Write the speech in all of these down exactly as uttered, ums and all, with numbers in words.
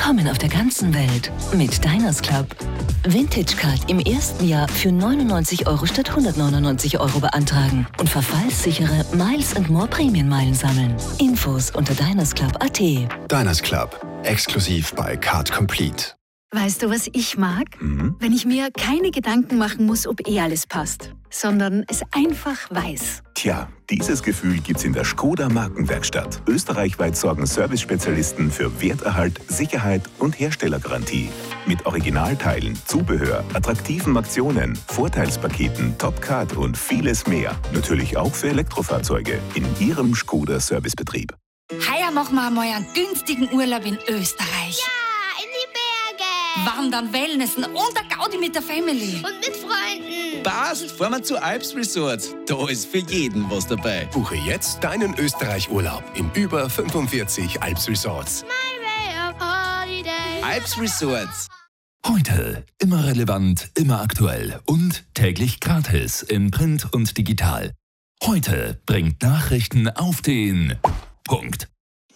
Willkommen auf der ganzen Welt mit Diners Club. Vintage Card im ersten Jahr für neunundneunzig Euro statt hundertneunundneunzig Euro beantragen und verfallssichere Miles and More Prämienmeilen sammeln. Infos unter dinersclub punkt at. Diners Club, exklusiv bei Card Complete. Weißt du, was ich mag? Mhm. Wenn ich mir keine Gedanken machen muss, ob eh alles passt, sondern es einfach weiß. Tja, dieses Gefühl gibt's in der Skoda Markenwerkstatt. Österreichweit sorgen Service-Spezialisten für Werterhalt, Sicherheit und Herstellergarantie. Mit Originalteilen, Zubehör, attraktiven Aktionen, Vorteilspaketen, Topcard und vieles mehr. Natürlich auch für Elektrofahrzeuge in Ihrem Skoda-Servicebetrieb. Heuer machen wir einmal einen günstigen Urlaub in Österreich. Ja, in die Berge. Wandern, Wellnessen und der Gaudi mit der Family. Und mit Freunden. Passt, fahren wir zu Alps Resorts. Da ist für jeden was dabei. Buche jetzt deinen Österreich-Urlaub in über fünfundvierzig Alps Resorts. My way of holiday. Alps Resorts. Heute immer relevant, immer aktuell und täglich gratis in Print und digital. Heute bringt Nachrichten auf den Punkt.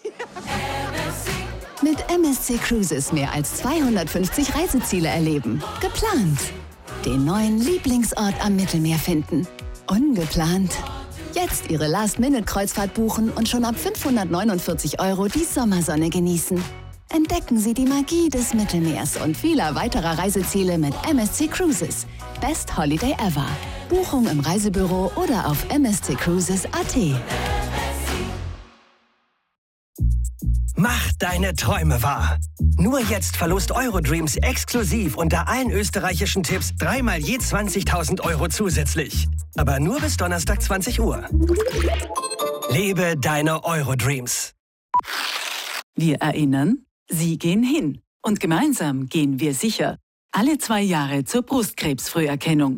Mit M S C Cruises mehr als zweihundertfünfzig Reiseziele erleben. Geplant. Den neuen Lieblingsort am Mittelmeer finden. Ungeplant. Jetzt Ihre Last-Minute-Kreuzfahrt buchen und schon ab fünfhundertneunundvierzig Euro die Sommersonne genießen. Entdecken Sie die Magie des Mittelmeers und vieler weiterer Reiseziele mit M S C Cruises. Best Holiday ever. Buchung im Reisebüro oder auf m s c cruises punkt a t. Mach deine Träume wahr. Nur jetzt verlost Eurodreams exklusiv unter allen österreichischen Tipps dreimal je zwanzigtausend Euro zusätzlich. Aber nur bis Donnerstag zwanzig Uhr. Lebe deine Eurodreams. Wir erinnern, Sie gehen hin. Und gemeinsam gehen wir sicher. Alle zwei Jahre zur Brustkrebsfrüherkennung.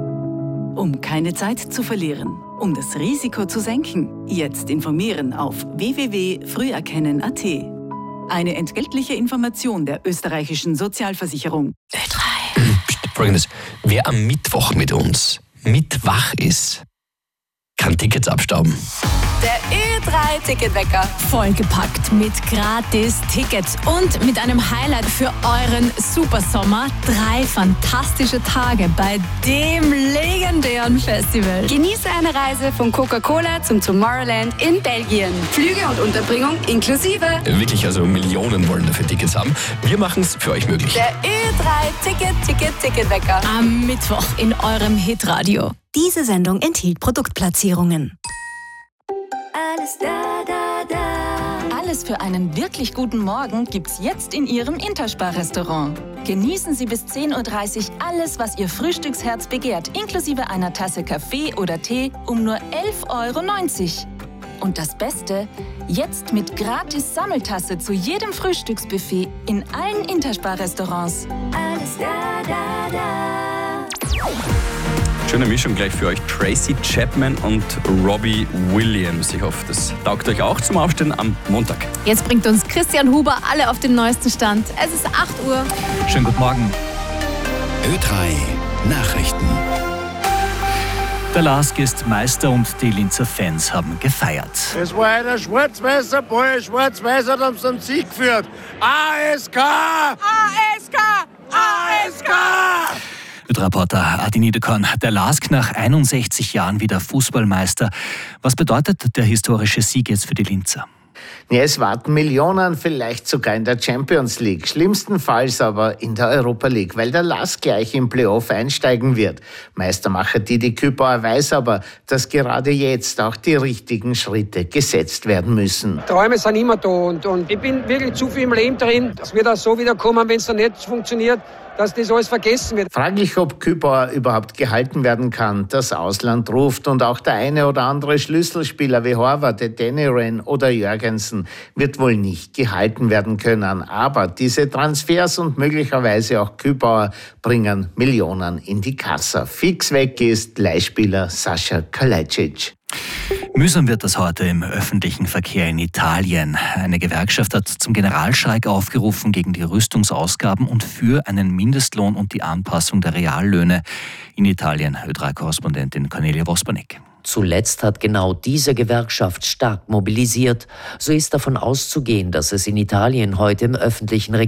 Um keine Zeit zu verlieren, um das Risiko zu senken, jetzt informieren auf w w w punkt früherkennen punkt a t. Eine entgeltliche Information der österreichischen Sozialversicherung. Ö drei. Folgendes: Wer am Mittwoch mit uns mitwach ist, kann Tickets abstauben. Der Ö drei Ticketwecker. Vollgepackt mit Gratis-Tickets und mit einem Highlight für euren Supersommer. Drei fantastische Tage bei dem legendären Festival. Genieße eine Reise von Coca-Cola zum Tomorrowland in Belgien. Flüge und Unterbringung inklusive. Wirklich, also Millionen wollen dafür Tickets haben. Wir machen es für euch möglich. Der Ö drei Ticket, Ticket, Ticketwecker. Am Mittwoch in eurem Hitradio. Diese Sendung enthielt Produktplatzierungen. Alles da, da, da. Alles für einen wirklich guten Morgen gibt's jetzt in Ihrem Interspar-Restaurant. Genießen Sie bis zehn Uhr dreißig alles, was Ihr Frühstücksherz begehrt, inklusive einer Tasse Kaffee oder Tee um nur elf Euro neunzig. Und das Beste, jetzt mit gratis Sammeltasse zu jedem Frühstücksbuffet in allen Interspar-Restaurants. Alles da, da, da. Schöne Mischung gleich für euch. Tracy Chapman und Robbie Williams. Ich hoffe, das taugt euch auch zum Aufstehen am Montag. Jetzt bringt uns Christian Huber alle auf den neuesten Stand. Es ist acht Uhr. Schönen guten Morgen. Ö drei Nachrichten. Der LASK ist Meister und die Linzer Fans haben gefeiert. Es war ein schwarz-weißer Ball, schwarz-weiß hat uns zum Sieg geführt. A S K! A S K! A S K! Mit Reporter Adi Niederkorn, der LASK nach einundsechzig Jahren wieder Fußballmeister. Was bedeutet der historische Sieg jetzt für die Linzer? Ja, es warten Millionen, vielleicht sogar in der Champions League, schlimmstenfalls aber in der Europa League, weil der LASK gleich im Playoff einsteigen wird. Meistermacher Didi Kübauer weiß aber, dass gerade jetzt auch die richtigen Schritte gesetzt werden müssen. Träume sind immer da und, und ich bin wirklich zu viel im Leben drin. Das wird auch so wieder kommen, wenn es dann nicht funktioniert, dass das alles vergessen wird. Fraglich, ob Kübauer überhaupt gehalten werden kann. Das Ausland ruft und auch der eine oder andere Schlüsselspieler wie Horvath, Deniren oder Jürgensen wird wohl nicht gehalten werden können. Aber diese Transfers und möglicherweise auch Kübauer bringen Millionen in die Kasse. Fix weg ist Leihspieler Sascha Kalajdzic. Mühsam wird das heute im öffentlichen Verkehr in Italien. Eine Gewerkschaft hat zum Generalstreik aufgerufen gegen die Rüstungsausgaben und für einen Mindestlohn und die Anpassung der Reallöhne in Italien. Ö drei Korrespondentin Cornelia Vospanek. Zuletzt hat genau diese Gewerkschaft stark mobilisiert. So ist davon auszugehen, dass es in Italien heute im öffentlichen